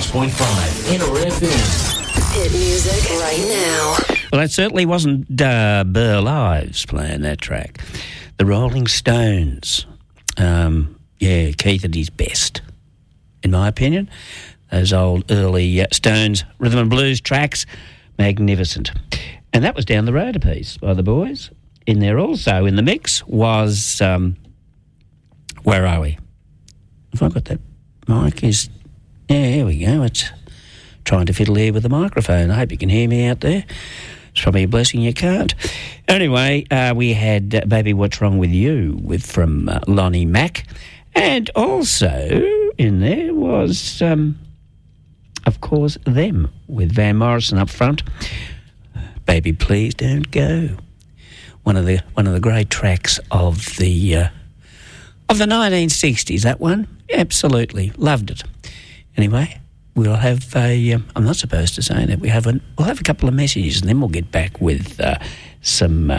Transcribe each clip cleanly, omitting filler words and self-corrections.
96.5 Inter FM. Hit music right now. Well, that certainly wasn't Burl Ives playing that track. The Rolling Stones. Keith at his best, in my opinion. Those old early Stones rhythm and blues tracks, magnificent. And that was Down the Road a piece by the boys. In there also, in the mix, was... where are we? Have I got that mic? Here we go. It's trying to fiddle here with the microphone. I hope you can hear me out there. It's probably a blessing you can't. Anyway, we had Baby What's Wrong With You from Lonnie Mack. And also in there was, of course, Them with Van Morrison up front. Baby Please Don't Go. One of the great tracks of the 1960s, that one. Absolutely. Loved it. Anyway, we'll have I'm not supposed to say that. We'll have a couple of messages and then we'll get back with some...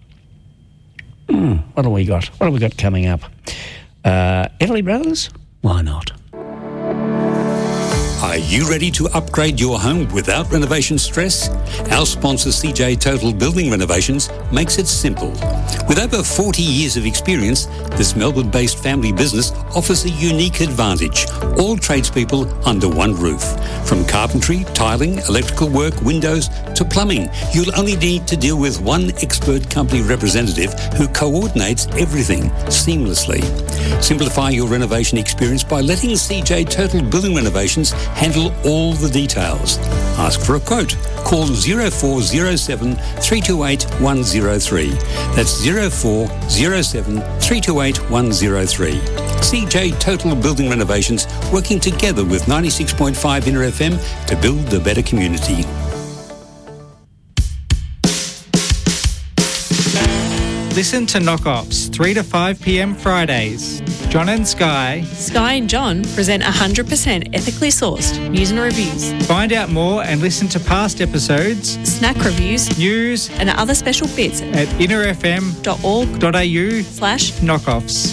what do we got? What have we got coming up? Everly Brothers? Why not? Are you ready to upgrade your home without renovation stress? Our sponsor CJ Total Building Renovations makes it simple. With over 40 years of experience, this Melbourne-based family business offers a unique advantage. All tradespeople under one roof. From carpentry, tiling, electrical work, windows to plumbing, you'll only need to deal with one expert company representative who coordinates everything seamlessly. Simplify your renovation experience by letting CJ Total Building Renovations handle all the details. Ask for a quote. Call 0407 328 103. That's 0407 328 103. CJ Total Building Renovations, working together with 96.5 Inter FM to build a better community. Listen to Knockoffs 3 to 5 p.m. Fridays. John and Sky and John present 100% ethically sourced news and reviews. Find out more and listen to past episodes, snack reviews, news and other special bits at interfm.org.au/knockoffs.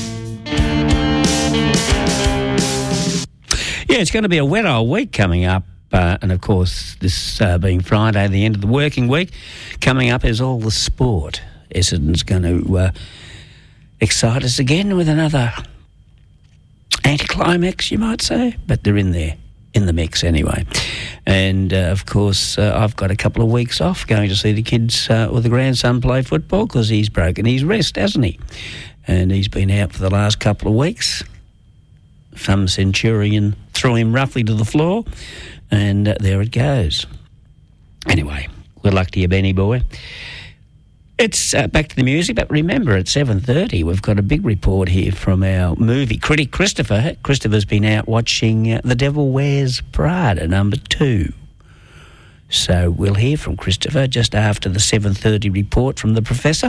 Yeah, it's going to be a wet old week coming up. And, of course, this being Friday, the end of the working week, coming up is all the sport. Essendon's going to excite us again with another anticlimax, you might say. But they're in there, in the mix anyway. And, of course, I've got a couple of weeks off going to see the kids or the grandson play football because he's broken his wrist, hasn't he? And he's been out for the last couple of weeks. Some centurion threw him roughly to the floor, and there it goes. Anyway, good luck to you, Benny boy. It's back to the music, but remember, at 7:30, we've got a big report here from our movie critic, Christopher. Christopher's been out watching The Devil Wears Prada, #2. So we'll hear from Christopher just after the 7:30 report from the professor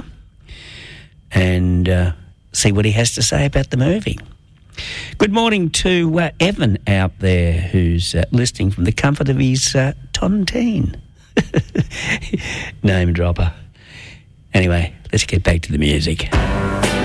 and see what he has to say about the movie. Good morning to Evan out there who's listening from the comfort of his tontine. Name dropper. Anyway, let's get back to the music.